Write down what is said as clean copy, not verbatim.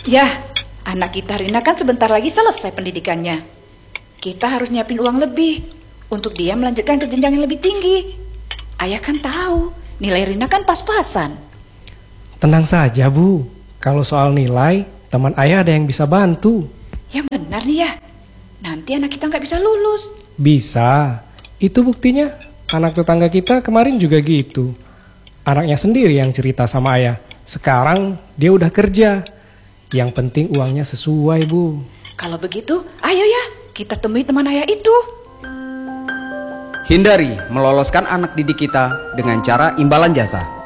Ya, anak kita Rina kan sebentar lagi selesai pendidikannya. Kita harus nyiapin uang lebih untuk dia melanjutkan ke jenjang yang lebih tinggi. Ayah kan tahu, nilai Rina kan pas-pasan. Tenang saja, Bu. Kalau soal nilai, teman ayah ada yang bisa bantu. Yang benar nih ya, nanti anak kita nggak bisa lulus. Bisa. Itu buktinya. Anak tetangga kita kemarin juga gitu. Anaknya sendiri yang cerita sama ayah. Sekarang dia udah kerja. Yang penting uangnya sesuai, Bu. Kalau begitu, ayo ya, kita temui teman ayah itu. Hindari meloloskan anak didik kita dengan cara imbalan jasa.